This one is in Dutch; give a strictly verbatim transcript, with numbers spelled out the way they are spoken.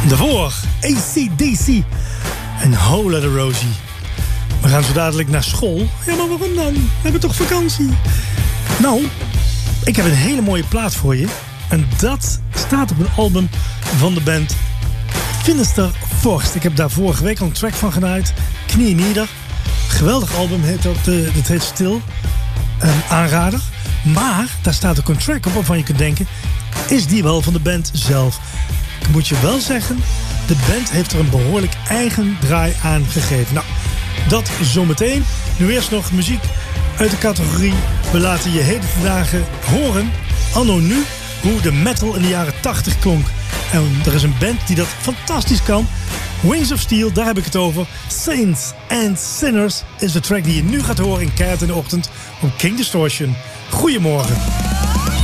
Daarvoor A C D C en Whole Lotta Rosie. We gaan zo dadelijk naar school. Ja, maar waarom dan? We hebben toch vakantie? Nou, ik heb een hele mooie plaat voor je. En dat staat op een album van de band Sinister Force. Ik heb daar vorige week al een track van gedraaid. Knieën Nieder. Geweldig album heet dat. Uh, dat heet Stil. Um, aanrader. Maar daar staat ook een track op waarvan je kunt denken... is die wel van de band zelf? Ik moet je wel zeggen... de band heeft er een behoorlijk eigen draai aan gegeven. Nou, dat zometeen. Nu eerst nog muziek uit de categorie... we laten je heden te dagen horen... anno nu, hoe de metal in de jaren tachtig klonk. En er is een band die dat fantastisch kan. Wings of Steel, daar heb ik het over. Saints and Sinners is de track die je nu gaat horen in Keihard in de Ochtend op King Distortion. Goedemorgen.